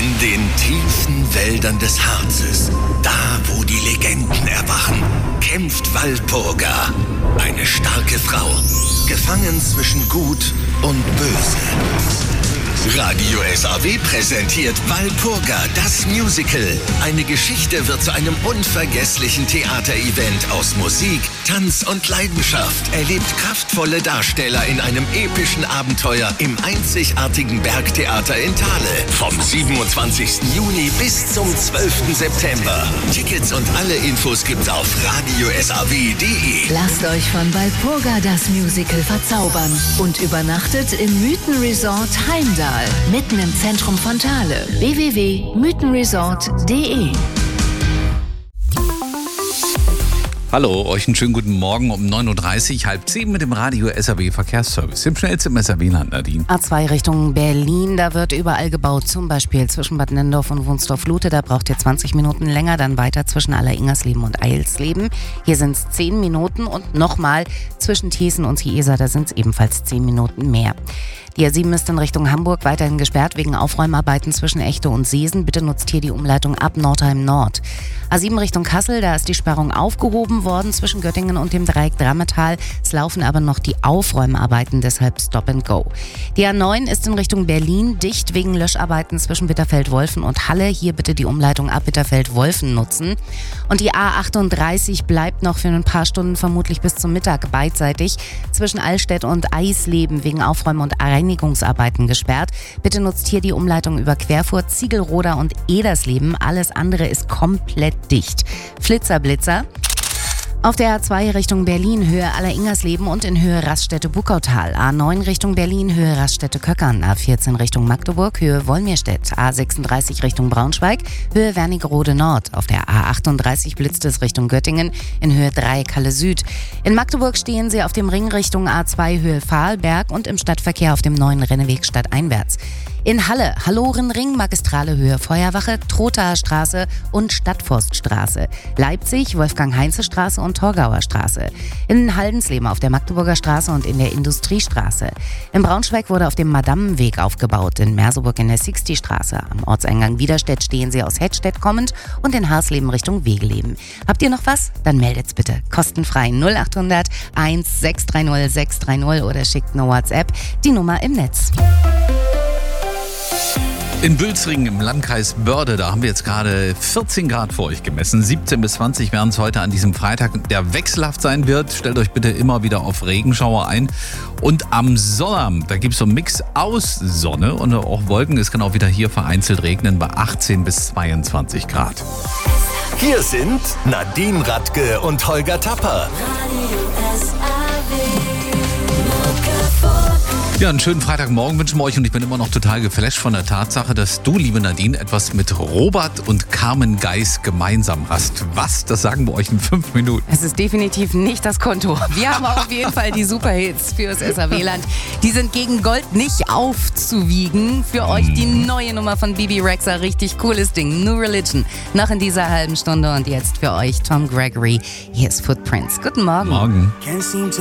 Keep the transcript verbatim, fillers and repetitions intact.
In den tiefen Wäldern des Harzes, da wo die Legenden erwachen, kämpft Walpurga, eine starke Frau, gefangen zwischen Gut und Böse. Radio S A W präsentiert Walpurga, das Musical. Eine Geschichte wird zu einem unvergesslichen Theaterevent aus Musik, Tanz und Leidenschaft. Erlebt kraftvolle Darsteller in einem epischen Abenteuer im einzigartigen Bergtheater in Thale. Vom siebenundzwanzigsten Juni bis zum zwölften September. Tickets und alle Infos gibt's auf radio s a w punkt d e. Lasst euch von Walpurga das Musical verzaubern und übernachtet im Mythenresort Heimdall. Mitten im Zentrum von Thale. w w w punkt mythenresort punkt d e. Hallo, euch einen schönen guten Morgen um neun Uhr dreißig, halb zehn mit dem Radio S A W Verkehrsservice. Im schnellsten S A W-Land, Nadine. A zwei Richtung Berlin, da wird überall gebaut, zum Beispiel zwischen Bad Nennendorf und Wunstorf-Lute, da braucht ihr zwanzig Minuten länger, dann weiter zwischen Aller-Ingersleben und Eilsleben. Hier sind es zehn Minuten und nochmal zwischen Thesen und Ciesa, da sind es ebenfalls zehn Minuten mehr. Die A sieben ist in Richtung Hamburg weiterhin gesperrt wegen Aufräumarbeiten zwischen Echte und Seesen. Bitte nutzt hier die Umleitung ab Nordheim Nord. A sieben Richtung Kassel, da ist die Sperrung aufgehoben worden zwischen Göttingen und dem Dreieck Drammetal. Es laufen aber noch die Aufräumarbeiten, deshalb Stop and Go. Die A neun ist in Richtung Berlin dicht wegen Löscharbeiten zwischen Bitterfeld-Wolfen und Halle. Hier bitte die Umleitung ab Bitterfeld-Wolfen nutzen. Und die A achtunddreißig bleibt noch für ein paar Stunden vermutlich bis zum Mittag beidseitig zwischen Allstedt und Eisleben wegen Aufräumen und Reinigungsarbeiten gesperrt. Bitte nutzt hier die Umleitung über Querfurt, Ziegelroda und Edersleben. Alles andere ist komplett dicht. Flitzer, Blitzer. Auf der A zwei Richtung Berlin, Höhe Aller-Ingersleben und in Höhe Raststätte-Buckautal. A neun Richtung Berlin, Höhe Raststätte-Köckern. A vierzehn Richtung Magdeburg, Höhe Wolmirstedt. A sechsunddreißig Richtung Braunschweig, Höhe Wernigerode Nord. Auf der A achtunddreißig blitzt es Richtung Göttingen in Höhe Dreieck Halle Süd. In Magdeburg stehen sie auf dem Ring Richtung A zwei Höhe Vahlberg und im Stadtverkehr auf dem neuen Renneweg stadteinwärts. In Halle, Hallorenring, Magistrale Höhe Feuerwache, Trothaer Straße und Stadtforststraße. Leipzig, Wolfgang-Heinze-Straße und Torgauer Straße. In Haldensleben auf der Magdeburger Straße und in der Industriestraße. In Braunschweig wurde auf dem Madammenweg aufgebaut, in Merseburg in der Sixty-Straße. Am Ortseingang Widerstedt stehen sie aus Hettstedt kommend und in Harsleben Richtung Wegeleben. Habt ihr noch was? Dann meldet's bitte. Kostenfrei null achthundert eins sechs drei null sechs drei null oder schickt eine WhatsApp. Die Nummer im Netz. In Bülzringen im Landkreis Börde, da haben wir jetzt gerade vierzehn Grad für euch gemessen. siebzehn bis zwanzig werden es heute an diesem Freitag, der wechselhaft sein wird. Stellt euch bitte immer wieder auf Regenschauer ein. Und am Sonnabend, da gibt es so einen Mix aus Sonne und auch Wolken. Es kann auch wieder hier vereinzelt regnen bei achtzehn bis zweiundzwanzig Grad. Hier sind Nadine Radke und Holger Tapper. Ja, einen schönen Freitagmorgen wünschen wir euch und ich bin immer noch total geflasht von der Tatsache, dass du, liebe Nadine, etwas mit Robert und Carmen Geis gemeinsam hast. Was? Das sagen wir euch in fünf Minuten. Es ist definitiv nicht das Konto. Wir haben auf jeden Fall die Superhits fürs S A W-Land. Die sind gegen Gold nicht aufzuwiegen. Für euch die neue Nummer von Bibi Rexha. Richtig cooles Ding. New Religion. Noch in dieser halben Stunde und jetzt für euch Tom Gregory. Hier ist Footprints. Guten Morgen. Morgen.